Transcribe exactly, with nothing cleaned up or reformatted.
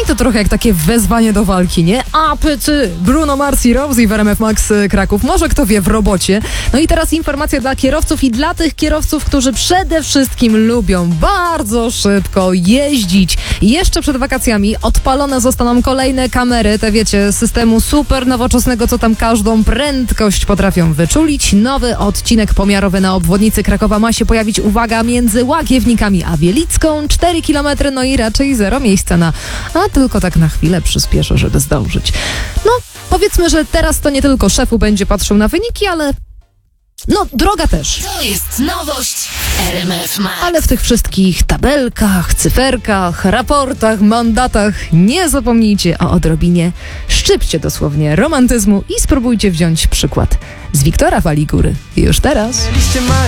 to trochę jak takie wezwanie do walki, nie? A, pyty, Bruno Mars i Rosie w R M F Max Kraków. Może kto wie, w robocie. No i teraz informacja dla kierowców i dla tych kierowców, którzy przede wszystkim lubią bardzo szybko jeździć. Jeszcze przed wakacjami odpalone zostaną kolejne kamery, te wiecie, systemu super nowoczesnego, co tam każdą prędkość potrafią wyczulić. Nowy odcinek pomiarowy na obwodnicy Krakowa ma się pojawić, uwaga, między Łagiewnikami a Wielicką. cztery kilometry, no i raczej zero miejsca na... A tylko tak na chwilę przyspieszę, żeby zdążyć. No, powiedzmy, że teraz to nie tylko szefu będzie patrzył na wyniki, ale... No, droga też. To jest nowość R M F Max. Ale w tych wszystkich tabelkach, cyferkach, raportach, mandatach nie zapomnijcie o odrobinie, szczypcie dosłownie romantyzmu i spróbujcie wziąć przykład z Wiktora Waligury. Już teraz.